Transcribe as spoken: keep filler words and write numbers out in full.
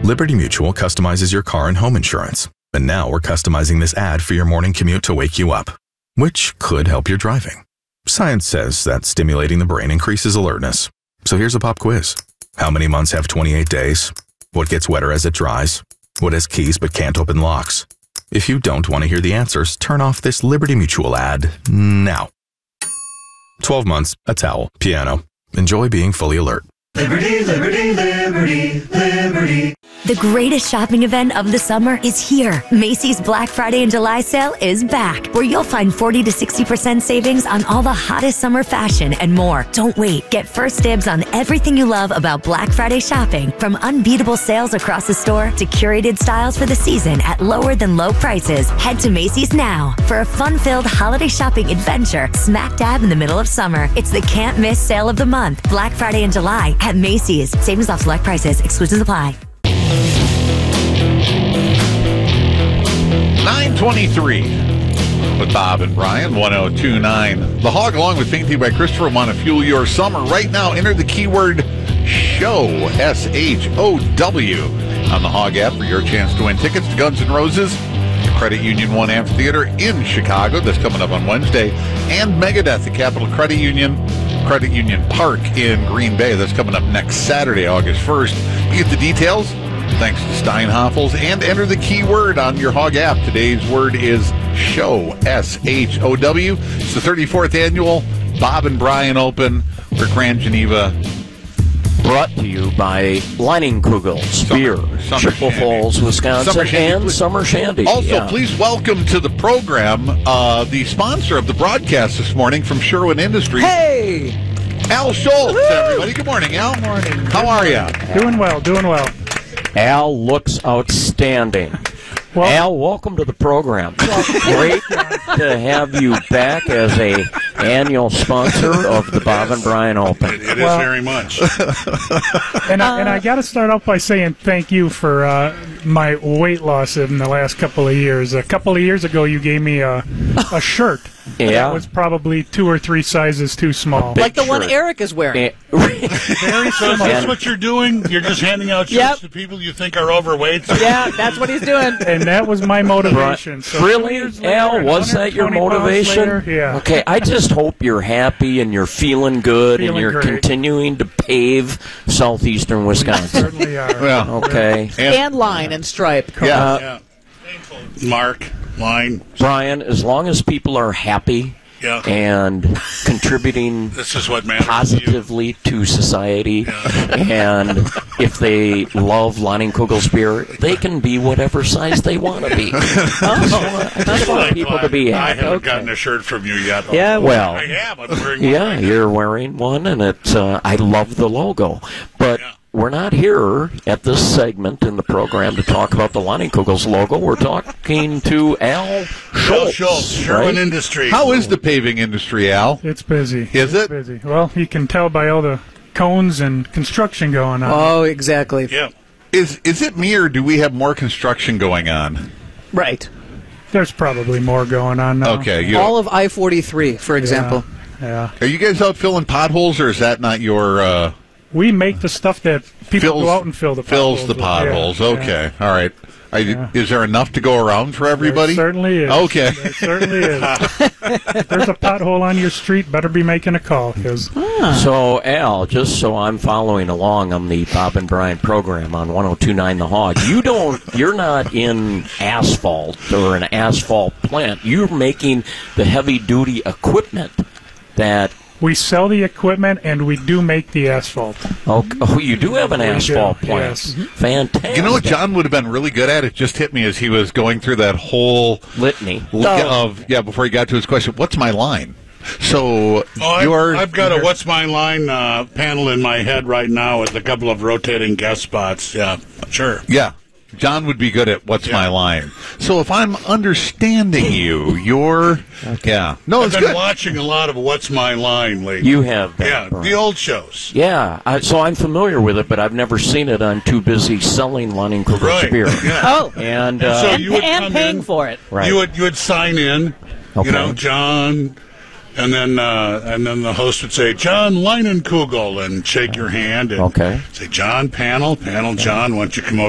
Liberty Mutual customizes your car and home insurance. And now we're customizing this ad for your morning commute to wake you up, which could help your driving. Science says that stimulating the brain increases alertness. So here's a pop quiz. How many months have twenty-eight days? What gets wetter as it dries? What has keys but can't open locks? If you don't want to hear the answers, turn off this Liberty Mutual ad now. twelve months, a towel, piano. Enjoy being fully alert. Liberty, liberty, liberty, liberty. The greatest shopping event of the summer is here. Macy's Black Friday and July sale is back, where you'll find forty to sixty percent savings on all the hottest summer fashion and more. Don't wait. Get first dibs on everything you love about Black Friday shopping, from unbeatable sales across the store to curated styles for the season at lower than low prices. Head to Macy's now for a fun-filled holiday shopping adventure smack dab in the middle of summer. It's the can't miss sale of the month, Black Friday and July at Macy's. Savings off select prices. Exclusions apply. nine twenty-three with Bob and Brian, one oh two point nine. The Hog, along with Painting by Christopher, want to fuel your summer. Right now, enter the keyword SHOW, S H O W, on the Hog app for your chance to win tickets to Guns N' Roses, the Credit Union One Amphitheater in Chicago. That's coming up on Wednesday. And Megadeth, the Capital Credit Union, Credit Union Park in Green Bay. That's coming up next Saturday, August first. You get the details thanks to Steinhoffels, and enter the keyword on your Hog app. Today's word is SHOW, S H O W. It's the thirty-fourth annual Bob and Brian Open for Grand Geneva. Brought to you by Leinenkugel's Beer, Summer Chippewa Shandy. Falls, Wisconsin, Summer Shandy, and please. Summer Shandy. Also, yeah. please welcome to the program uh, the sponsor of the broadcast this morning from Sherwin Industries. Hey! Al Schultz, everybody. Good morning, Al. Good morning. How are you? Doing well, doing well. Al looks outstanding. Well, Al, welcome to the program. Great to have you back as a annual sponsor of the Bob and Brian Open. It, it Well- is very much. and I, and I got to start out by saying thank you for uh, my weight loss in the last couple of years. A couple of years ago, you gave me a, a shirt Yeah. that was probably two or three sizes too small. Big Like the one shirt. Eric is wearing. Eh, Very So is similar. this what you're doing? You're just handing out shirts Yep. to people you think are overweight? Yeah, that's what he's doing. And that was my motivation. So two really, years later, Al? Was that your one hundred twenty pounds motivation? later, yeah. Okay, I just hope you're happy and you're feeling good and Feeling you're great. continuing to pave southeastern Wisconsin. Certainly are. Well, Okay. And- And line and stripe. Yeah. Uh, Yeah. Mark, line. Brian, as long as people are happy Yeah. and contributing This is what matters to you. positively to society, and if they love Leinenkugel's beer, they can be whatever size they want to be. I just want, I just want people to be I happy. haven't Okay. gotten a shirt from you yet. Yeah, Well, I have. I'm wearing one yeah, right now. you're wearing one, and it's. Uh, I love the logo, but. Yeah. We're not here at this segment in the program to talk about the Leinenkugel's logo. We're talking to Al Schultz. Al Schultz, Sherwin right? Industries. How is the paving industry, Al? It's busy. Is It's it? busy. Well, you can tell by all the cones and construction going on. Oh, exactly. Yeah. Is is it me, or do we have more construction going on? Right. There's probably more going on now. Okay. You, All of I forty-three, for example. Yeah. are you guys out filling potholes, or is that not your... Uh, We make the stuff that people Fills- go out and fill the fills potholes the with. potholes. Yeah, Okay. All right. Are you- Yeah. Is there enough to go around for yeah. everybody? There certainly is. Okay. There certainly is. If there's a pothole on your street, better be making a call, because So, Al, just so I'm following along on the Bob and Brian program on one oh two point nine The Hog, you don't, you're not in asphalt or an asphalt plant. You're making the heavy-duty equipment that, we sell the equipment and we do make the asphalt. oh, oh you do have an We do, asphalt plant. yes. Fantastic. You know what John would have been really good at? It just hit me as he was going through that whole Litany. li- of, yeah, before he got to his question, what's my line? So, Oh, I've, you're... I've got a What's My Line uh, panel in my head right now with a couple of rotating guest spots. Yeah, sure. Yeah. John would be good at what's Yeah. my line. So if I'm understanding you, you're... Yeah. No, I've it's been good. watching a lot of What's My Line lately. You have been, yeah, Brian. the old shows. Yeah, I, so I'm familiar with it, but I've never seen it. I'm too busy selling Leinenkugel's Right. beer. Yeah. Oh, And, And uh, so and, you would and come paying in, for it. right. You would you would sign in, Okay. you know, John, and then uh, and then the host would say John Leinenkugel and shake your hand and Okay. say John panel panel John, why don't you come over